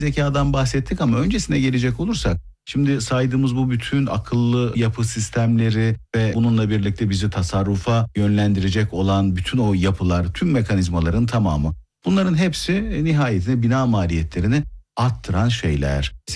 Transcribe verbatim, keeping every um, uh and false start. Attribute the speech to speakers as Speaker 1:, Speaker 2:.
Speaker 1: zekadan bahsettik ama öncesine gelecek olursak, şimdi saydığımız bu bütün akıllı yapı sistemleri ve bununla birlikte bizi tasarrufa yönlendirecek olan bütün o yapılar, tüm mekanizmaların tamamı, bunların hepsi nihayetinde bina maliyetlerini arttıran şeyler.